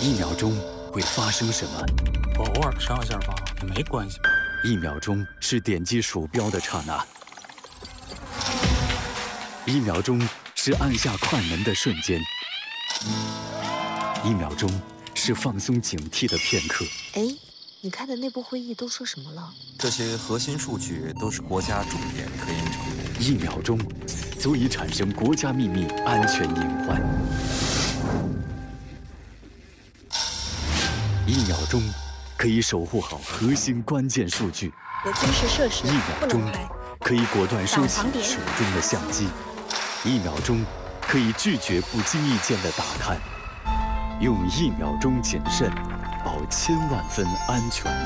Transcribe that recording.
1秒钟会发生什么？ 我偶尔上下发也没关系。 1秒钟是点击鼠标的刹那，1秒钟是按下快门的瞬间，1秒钟是放松警惕的片刻。 哎，你开的内部会议都说什么了？ 这些核心数据都是国家重点科研成果。 1秒钟足以产生国家秘密安全隐患。1秒钟可以守护好核心关键数据。 有军事设施 1秒钟不能拍。 可以果断收起挡藏点手中的相机。1秒钟可以拒绝不经意间的打探。用1秒钟谨慎，保1000万分安全。